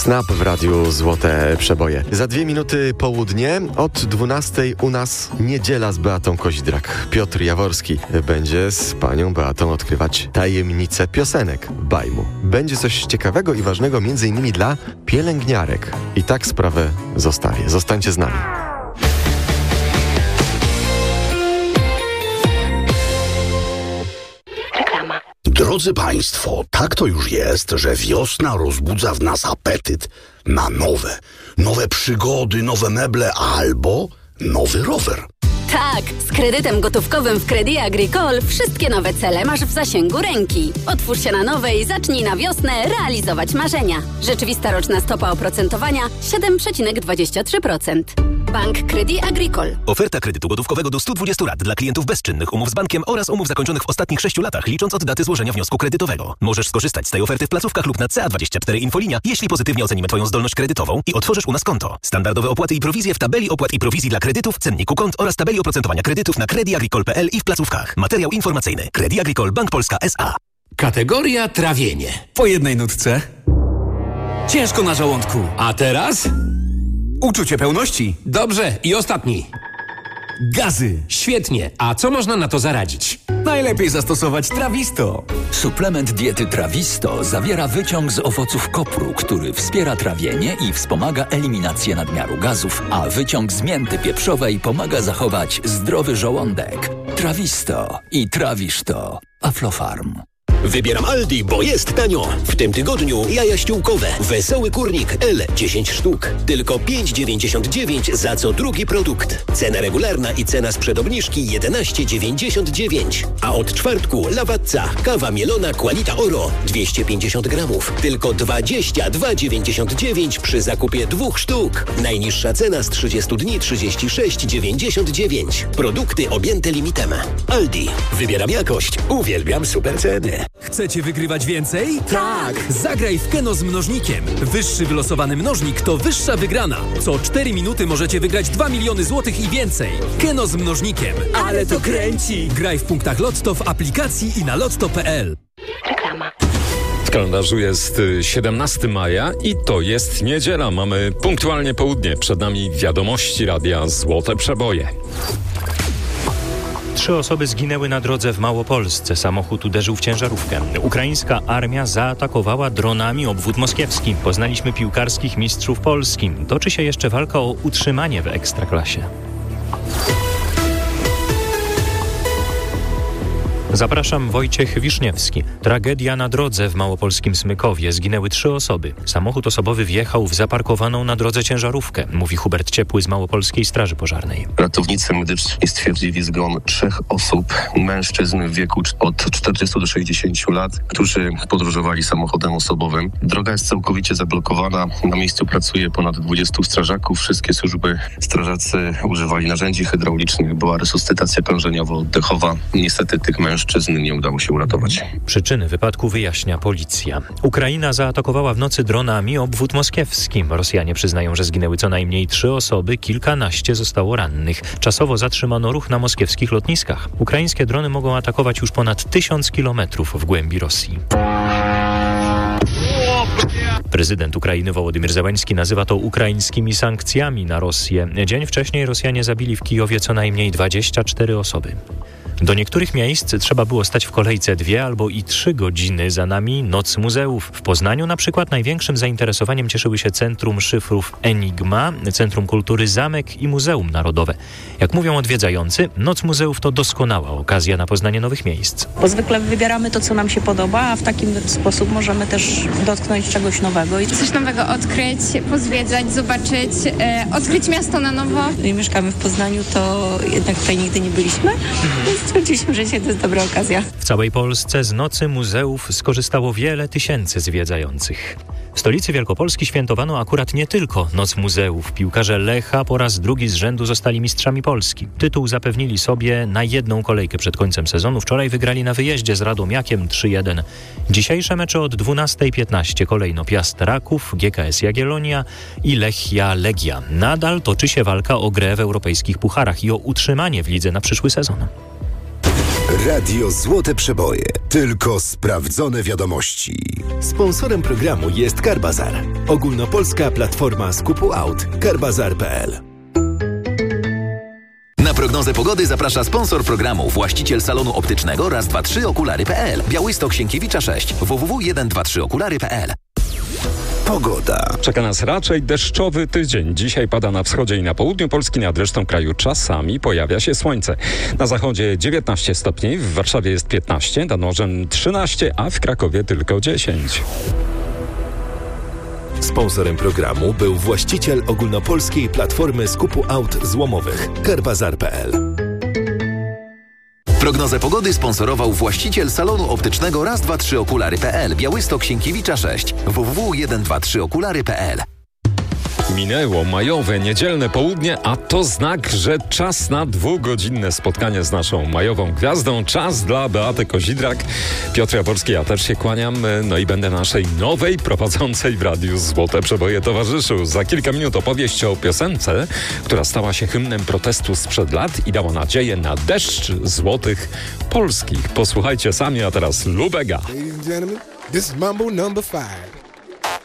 Snap w radiu Złote Przeboje. Za 2 minuty południe, od 12 u nas Niedziela z Beatą Kozidrak. Piotr Jaworski będzie z panią Beatą odkrywać tajemnice piosenek bajmu. Będzie coś ciekawego i ważnego m.in. dla pielęgniarek. I tak sprawę zostawię. Zostańcie z nami. Drodzy Państwo, tak to już jest, że wiosna rozbudza w nas apetyt na nowe przygody, nowe meble albo nowy rower. Tak, z kredytem gotówkowym w Crédit Agricole wszystkie nowe cele masz w zasięgu ręki. Otwórz się na nowe i zacznij na wiosnę realizować marzenia. Rzeczywista roczna stopa oprocentowania 7,23%. Bank Crédit Agricole. Oferta kredytu gotówkowego do 120 lat dla klientów bezczynnych, umów z bankiem oraz umów zakończonych w ostatnich 6 latach, licząc od daty złożenia wniosku kredytowego. Możesz skorzystać z tej oferty w placówkach lub na CA24 Infolinia, jeśli pozytywnie ocenimy Twoją zdolność kredytową i otworzysz u nas konto. Standardowe opłaty i prowizje w tabeli opłat i prowizji dla kredytów, cenniku kont oraz tabeli oprocentowania kredytów na crediagricole.pl i w placówkach. Materiał informacyjny. Crédit Agricole Bank Polska S.A. Kategoria trawienie. Po jednej nutce. Ciężko na żołądku. A teraz? Uczucie pełności. Dobrze. I ostatni. Gazy. Świetnie. A co można na to zaradzić? Najlepiej zastosować Trawisto. Suplement diety Trawisto zawiera wyciąg z owoców kopru, który wspiera trawienie i wspomaga eliminację nadmiaru gazów, a wyciąg z mięty pieprzowej pomaga zachować zdrowy żołądek. Trawisto i trawisz to. Aflofarm. Wybieram Aldi, bo jest tanio. W tym tygodniu jaja ściółkowe. Wesoły kurnik L 10 sztuk. Tylko 5,99 za co drugi produkt. Cena regularna i cena sprzed obniżki 11,99. A od czwartku Lawatca, kawa mielona Qualita Oro 250 gramów. Tylko 22,99 przy zakupie 2 sztuk. Najniższa cena z 30 dni 36,99. Produkty objęte limitem. Aldi. Wybieram jakość. Uwielbiam super ceny. Chcecie wygrywać więcej? Tak! Zagraj w Keno z mnożnikiem. Wyższy wylosowany mnożnik to wyższa wygrana. Co 4 minuty możecie wygrać 2 miliony złotych i więcej. Keno z mnożnikiem. Ale to kręci! Graj w punktach Lotto w aplikacji i na lotto.pl. Reklama. W kalendarzu jest 17 maja i to jest niedziela. Mamy punktualnie południe. Przed nami wiadomości radia Złote Przeboje. 3 osoby zginęły na drodze w Małopolsce. Samochód uderzył w ciężarówkę. Ukraińska armia zaatakowała dronami obwód moskiewski. Poznaliśmy piłkarskich mistrzów Polski. Toczy się jeszcze walka o utrzymanie w Ekstraklasie. Zapraszam, Wojciech Wiszniewski. Tragedia na drodze w małopolskim Smykowie. Zginęły 3 osoby. Samochód osobowy wjechał w zaparkowaną na drodze ciężarówkę, mówi Hubert Ciepły z Małopolskiej Straży Pożarnej. Ratownicy medyczni stwierdzili zgon 3 osób, mężczyzn w wieku od 40 do 60 lat, którzy podróżowali samochodem osobowym. Droga jest całkowicie zablokowana. Na miejscu pracuje ponad 20 strażaków. Wszystkie służby strażacy używali narzędzi hydraulicznych. Była resuscytacja krążeniowo-oddechowa. Niestety tych mężczyzn nie udało się uratować. Przyczyny wypadku wyjaśnia policja. Ukraina zaatakowała w nocy dronami obwód moskiewski. Rosjanie przyznają, że zginęły co najmniej 3 osoby, kilkanaście zostało rannych. Czasowo zatrzymano ruch na moskiewskich lotniskach. Ukraińskie drony mogą atakować już ponad 1000 kilometrów w głębi Rosji. Prezydent Ukrainy Wołodymyr Zełenski nazywa to ukraińskimi sankcjami na Rosję. Dzień wcześniej Rosjanie zabili w Kijowie co najmniej 24 osoby. Do niektórych miejsc trzeba było stać w kolejce 2 albo i 3 godziny. Za nami Noc Muzeów. W Poznaniu na przykład największym zainteresowaniem cieszyły się Centrum Szyfrów Enigma, Centrum Kultury Zamek i Muzeum Narodowe. Jak mówią odwiedzający, Noc Muzeów to doskonała okazja na poznanie nowych miejsc. Bo zwykle wybieramy to, co nam się podoba, a w taki sposób możemy też dotknąć czegoś nowego. Coś nowego odkryć, pozwiedzać, zobaczyć, odkryć miasto na nowo. Jeżeli mieszkamy w Poznaniu, to jednak tutaj nigdy nie byliśmy, więc stwierdziliśmy, że dzisiaj to jest dobra okazja. W całej Polsce z Nocy Muzeów skorzystało wiele tysięcy zwiedzających. W stolicy Wielkopolski świętowano akurat nie tylko Noc Muzeów. Piłkarze Lecha po raz drugi z rzędu zostali mistrzami Polski. Tytuł zapewnili sobie na 1 kolejkę przed końcem sezonu. Wczoraj wygrali na wyjeździe z Radomiakiem 3-1. Dzisiejsze mecze od 12:15. Kolejno Piast Raków, GKS Jagiellonia i Lechia Legia. Nadal toczy się walka o grę w europejskich pucharach i o utrzymanie w lidze na przyszły sezon. Radio Złote Przeboje. Tylko sprawdzone wiadomości. Sponsorem programu jest Carbazar. Ogólnopolska platforma skupu aut. Carbazar.pl. Na prognozę pogody zaprasza sponsor programu, właściciel salonu optycznego raz 2 3 okulary.pl. Białystok Sienkiewicza 6 www.123okulary.pl. Pogoda. Czeka nas raczej deszczowy tydzień. Dzisiaj pada na wschodzie i na południu Polski, nad resztą kraju czasami pojawia się słońce. Na zachodzie 19 stopni, w Warszawie jest 15, nad morzem 13, a w Krakowie tylko 10. Sponsorem programu był właściciel ogólnopolskiej platformy skupu aut złomowych Carbazar.pl. Prognozę pogody sponsorował właściciel salonu optycznego raz 2 3 okulary.pl. Białystok Sienkiewicza 6 www.123okulary.pl. Minęło majowe, niedzielne południe, a to znak, że czas na 2-godzinne spotkanie z naszą majową gwiazdą. Czas dla Beaty Kozidrak. Piotr Jaworski, ja też się kłaniam. No i będę naszej nowej prowadzącej w Radiu Złote Przeboje towarzyszył. Za kilka minut opowieść o piosence, która stała się hymnem protestu sprzed lat i dała nadzieję na deszcz złotych polskich. Posłuchajcie sami, a teraz Lubega. Ladies and gentlemen, this is Mambo number 5.